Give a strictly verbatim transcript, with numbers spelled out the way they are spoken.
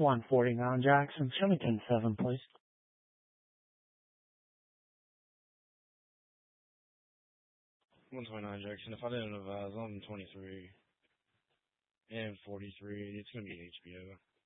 one forty-nine Jackson. Show me ten seven, please. one twenty-nine Jackson. If I didn't advise, I'm twenty-three and forty-three. It's going to be H B O.